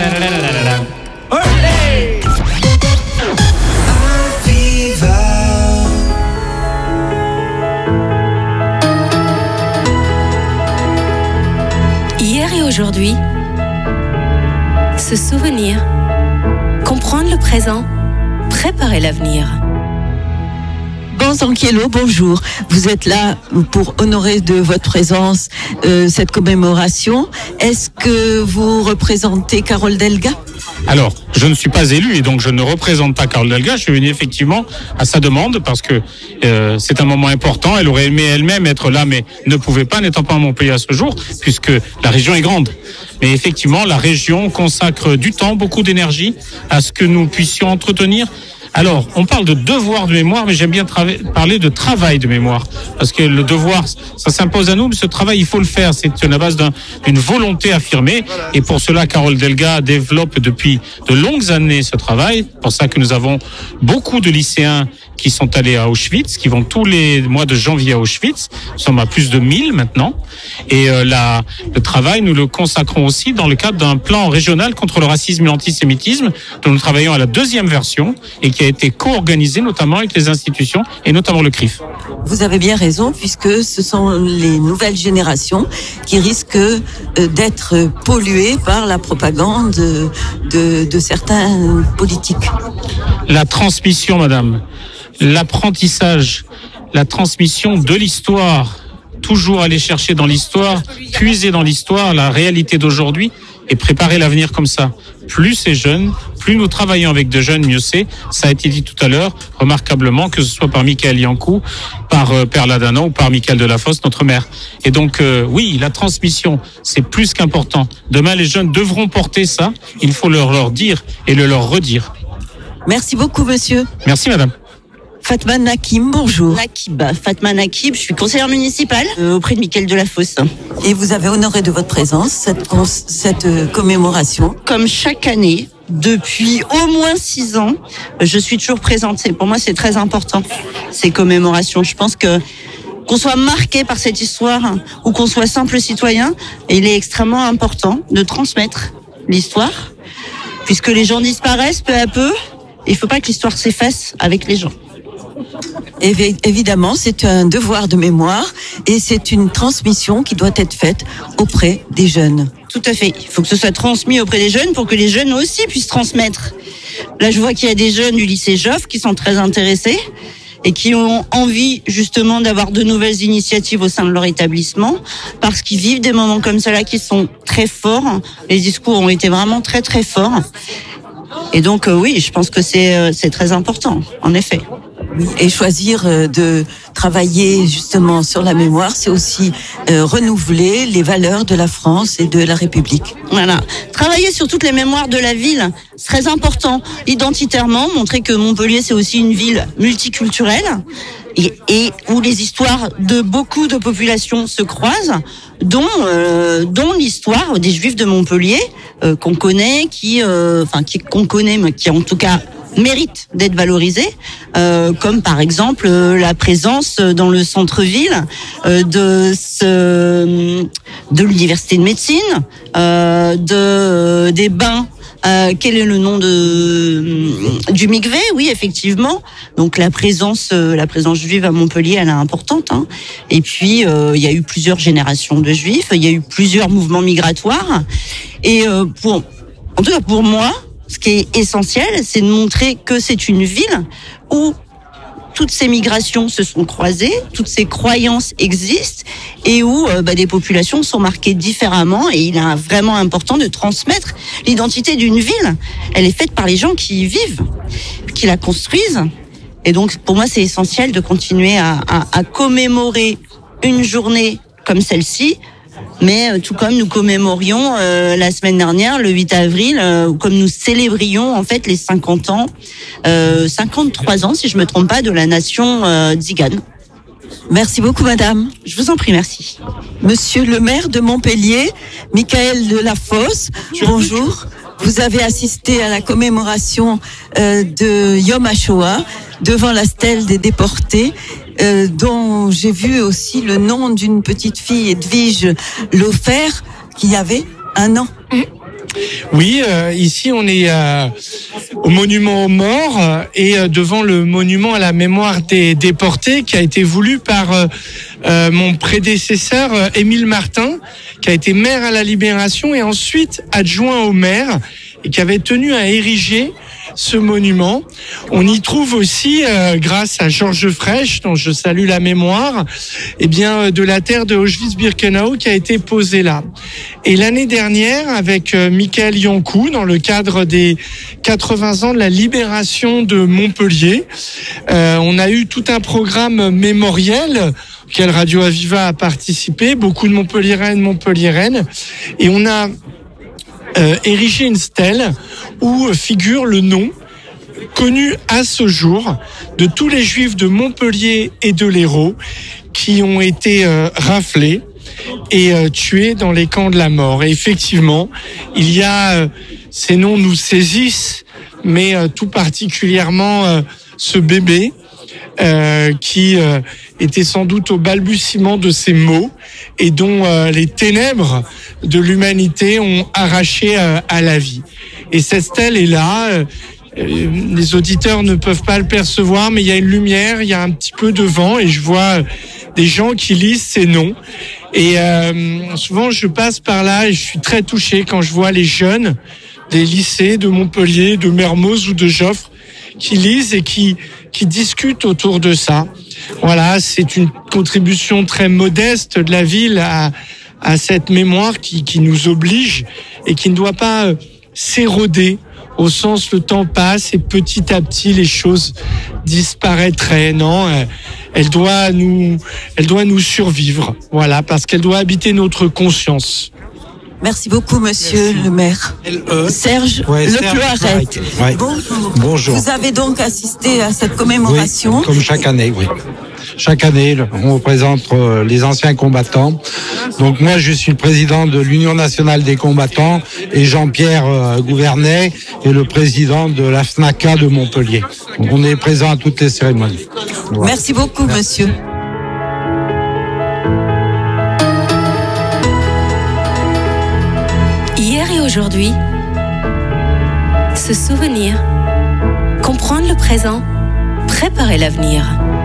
Hier et aujourd'hui, se souvenir, comprendre le présent, préparer l'avenir. Banzanchiello, bonjour. Vous êtes là pour honorer de votre présence cette commémoration. Est-ce que vous représentez Carole Delga ? Alors, je ne suis pas élu et donc je ne représente pas Carole Delga. Je suis venu effectivement à sa demande parce que c'est un moment important. Elle aurait aimé elle-même être là, mais ne pouvait pas, n'étant pas à Montpellier à ce jour, puisque la région est grande. Mais effectivement, la région consacre du temps, beaucoup d'énergie à ce que nous puissions entretenir. Alors, on parle de devoir de mémoire, mais j'aime bien parler de travail de mémoire. Parce que le devoir, ça s'impose à nous, mais ce travail, il faut le faire. C'est à la base d'une volonté affirmée. Et pour cela, Carole Delga développe depuis de longues années ce travail. C'est pour ça que nous avons beaucoup de lycéens qui sont allés à Auschwitz, qui vont tous les mois de janvier à Auschwitz. Nous sommes à plus de 1000 maintenant. Et le travail, nous le consacrons aussi dans le cadre d'un plan régional contre le racisme et l'antisémitisme, dont nous travaillons à la 2e version et qui a été co-organisé notamment avec les institutions et notamment le CRIF. Vous avez bien raison, puisque ce sont les nouvelles générations qui risquent d'être polluées par la propagande de certains politiques. La transmission, madame, l'apprentissage, la transmission de l'histoire, toujours aller chercher dans l'histoire, puiser dans l'histoire la réalité d'aujourd'hui et préparer l'avenir comme ça. Plus c'est jeune, plus nous travaillons avec de jeunes, mieux c'est. Ça a été dit tout à l'heure, remarquablement, que ce soit par Michael Yankou, par Père Ladana ou par Michael Delafosse, notre maire. Et donc, oui, la transmission, c'est plus qu'important. Demain, les jeunes devront porter ça. Il faut leur dire et le leur redire. Merci beaucoup, monsieur. Merci, madame. Fatma Nakim, bonjour. Fatma Nakib, je suis conseillère municipale auprès de Michael Delafosse. Et vous avez honoré de votre présence cette commémoration. Comme chaque année, depuis au moins 6 ans, je suis toujours présente. Pour moi, c'est très important, ces commémorations. Je pense qu'on soit marqué par cette histoire ou qu'on soit simple citoyen, il est extrêmement important de transmettre l'histoire, puisque les gens disparaissent peu à peu. Il ne faut pas que l'histoire s'efface avec les gens. Évidemment, c'est un devoir de mémoire et c'est une transmission qui doit être faite auprès des jeunes. Tout à fait. Il faut que ce soit transmis auprès des jeunes pour que les jeunes aussi puissent transmettre. Là, je vois qu'il y a des jeunes du lycée Joffre qui sont très intéressés et qui ont envie justement d'avoir de nouvelles initiatives au sein de leur établissement parce qu'ils vivent des moments comme cela qui sont très forts. Les discours ont été vraiment très très forts. Et donc oui, je pense que c'est très important, en effet. Et choisir de travailler justement sur la mémoire, c'est aussi renouveler les valeurs de la France et de la République. Voilà. Travailler sur toutes les mémoires de la ville, c'est très important. Identitairement, montrer que Montpellier, c'est aussi une ville multiculturelle et où les histoires de beaucoup de populations se croisent, dont l'histoire des Juifs de Montpellier, qu'on connaît, qu'on connaît, mais qui en tout cas mérite d'être valorisé, comme par exemple la présence dans le centre-ville de l'université de médecine, des bains. Quel est le nom du Mikvé? Oui, effectivement. Donc la présence juive à Montpellier, elle est importante. Hein. Et puis il y a eu plusieurs générations de Juifs, il y a eu plusieurs mouvements migratoires. Et en tout cas pour moi, ce qui est essentiel, c'est de montrer que c'est une ville où toutes ces migrations se sont croisées, toutes ces croyances existent et où des populations sont marquées différemment. Et il est vraiment important de transmettre l'identité d'une ville. Elle est faite par les gens qui y vivent, qui la construisent. Et donc, pour moi, c'est essentiel de continuer à commémorer une journée comme celle-ci. Mais tout comme nous commémorions la semaine dernière, le 8 avril, comme nous célébrions en fait les 53 ans, si je me trompe pas, de la nation Tsigane. Merci beaucoup, madame. Je vous en prie, merci. Monsieur le maire de Montpellier, Michael Delafosse, bonjour. Vous avez assisté à la commémoration de Yom HaShoah devant la stèle des déportés, dont j'ai vu aussi le nom d'une petite fille, Edwige Lofer, qui avait 1 an. Oui, ici on est au monument aux morts et devant le monument à la mémoire des déportés qui a été voulu par mon prédécesseur Émile Martin, qui a été maire à la Libération et ensuite adjoint au maire et qui avait tenu à ériger ce monument. On y trouve aussi, grâce à Georges Frêche, dont je salue la mémoire, de la terre de Auschwitz-Birkenau qui a été posée là. Et l'année dernière, avec Michael Yankou, dans le cadre des 80 ans de la libération de Montpellier, on a eu tout un programme mémoriel auquel Radio Aviva a participé, beaucoup de Montpelliéraines, et on a érigé une stèle où figure le nom connu à ce jour de tous les Juifs de Montpellier et de l'Hérault qui ont été raflés et tués dans les camps de la mort. Et effectivement, il y a ces noms nous saisissent, mais tout particulièrement ce bébé qui était sans doute au balbutiement de ces mots et dont les ténèbres de l'humanité ont arraché à la vie. Et cette stèle est là. Les auditeurs ne peuvent pas le percevoir, mais il y a une lumière, il y a un petit peu de vent et je vois des gens qui lisent ces noms. Et souvent, je passe par là et je suis très touché quand je vois les jeunes des lycées de Montpellier, de Mermoz ou de Joffre qui lisent et qui discutent autour de ça. Voilà, c'est une contribution très modeste de la ville à cette mémoire qui nous oblige et qui ne doit pas s'éroder au sens le temps passe et petit à petit les choses disparaîtraient. Non, elle doit nous survivre. Voilà, parce qu'elle doit habiter notre conscience. Merci beaucoup, monsieur le maire. Serge Lecloirette. Ouais. Bonjour. Vous avez donc assisté à cette commémoration. Oui, comme chaque année, oui. Chaque année, on représente les anciens combattants. Donc moi, je suis le président de l'Union nationale des combattants et Jean-Pierre Gouvernet est le président de la FNACA de Montpellier. Donc on est présent à toutes les cérémonies. Voilà. Merci beaucoup, monsieur. Hier et aujourd'hui, se souvenir, comprendre le présent, préparer l'avenir.